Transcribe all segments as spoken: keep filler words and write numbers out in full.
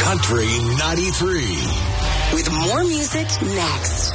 Country ninety-three. With more music next.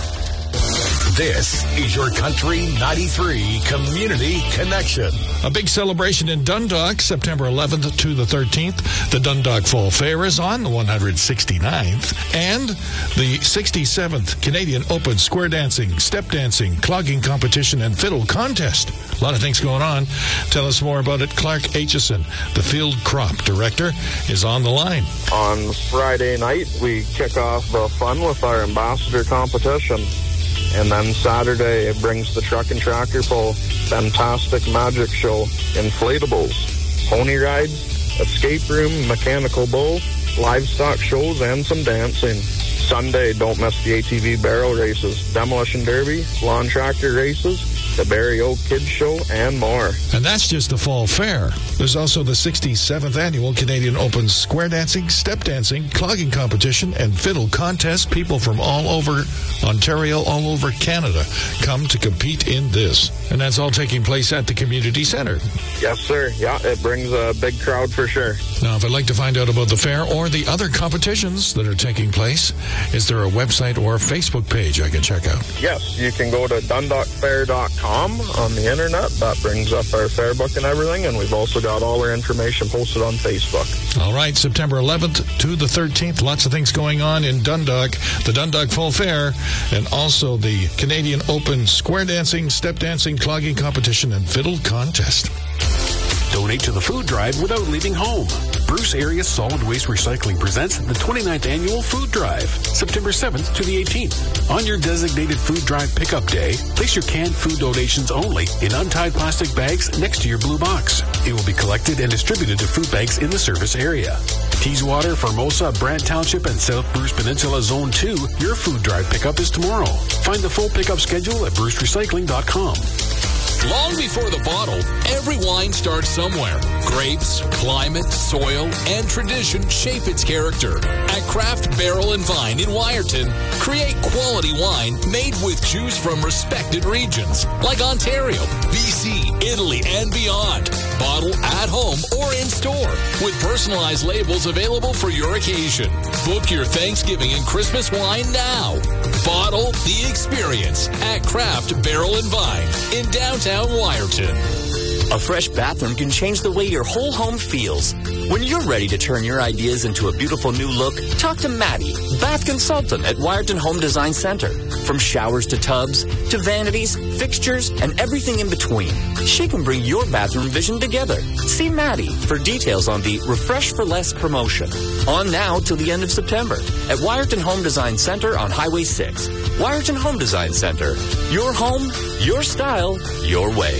This is your Country ninety-three Community Connection. A big celebration in Dundalk, September eleventh to the thirteenth. The Dundalk Fall Fair is on, the one hundred sixty-ninth. And the sixty-seventh Canadian Open Square Dancing, Step Dancing, Clogging Competition, and Fiddle Contest. A lot of things going on. Tell us more about it. Clark Aitchison, the Field Crop Director, is on the line. On Friday night, we kick off the fun with our ambassador competition. And then Saturday, it brings the truck and tractor pull, fantastic magic show, inflatables, pony rides, escape room, mechanical bull, livestock shows, and some dancing. Sunday, don't miss the A T V barrel races, demolition derby, lawn tractor races, the Barry Oak Kids Show, and more. And that's just the Fall Fair. There's also the sixty-seventh Annual Canadian Open Square Dancing, Step Dancing, Clogging Competition, and Fiddle Contest. People from all over Ontario, all over Canada come to compete in this. And that's all taking place at the Community Centre. Yes, sir. Yeah, it brings a big crowd for sure. Now, if I'd like to find out about the fair or the other competitions that are taking place, is there a website or a Facebook page I can check out? Yes, you can go to dundalk fair dot com on the internet. That brings up our fair book and everything, and we've also got all our information posted on Facebook. All right, September eleventh to the thirteenth. Lots of things going on in Dundalk, the Dundalk Fall Fair, and also the Canadian Open Square Dancing, Step Dancing, Clogging Competition, and Fiddle Contest. Donate to the food drive without leaving home. Bruce Area Solid Waste Recycling presents the twenty-ninth Annual Food Drive, September seventh to the eighteenth. On your designated food drive pickup day, place your canned food donations only in untied plastic bags next to your blue box. It will be collected and distributed to food banks in the service area. Teeswater, Formosa, Brant Township, and South Bruce Peninsula Zone two, your food drive pickup is tomorrow. Find the full pickup schedule at bruce recycling dot com. Long before the bottle, every wine starts somewhere. Grapes, climate, soil, and tradition shape its character. At Craft Barrel and Vine in Wyerton, create quality wine made with juice from respected regions like Ontario, B C, Italy, and beyond. Bottle at home or in store with personalized labels available for your occasion. Book your Thanksgiving and Christmas wine now. Bottle the experience at Craft Barrel and Vine in downtown Wyerton. A fresh bathroom can change the way your whole home feels. When you're ready to turn your ideas into a beautiful new look, talk to Maddie, bath consultant at Wyerton Home Design Center. From showers to tubs, to vanities, fixtures, and everything in between, she can bring your bathroom vision together. See Maddie for details on the Refresh for Less promotion. On now till the end of September at Wyerton Home Design Center on Highway six. Wyerton Home Design Center. Your home, your style, your way.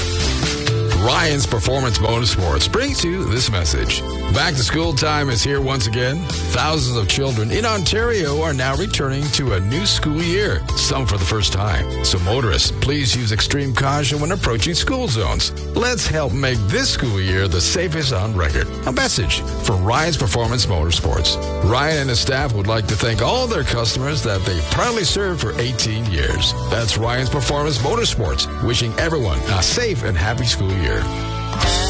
Ryan's Performance Motorsports brings you this message. Back to school time is here once again. Thousands of children in Ontario are now returning to a new school year, some for the first time. So motorists, please use extreme caution when approaching school zones. Let's help make this school year the safest on record. A message from Ryan's Performance Motorsports. Ryan and his staff would like to thank all their customers that they proudly served for eighteen years. That's Ryan's Performance Motorsports, wishing everyone a safe and happy school year.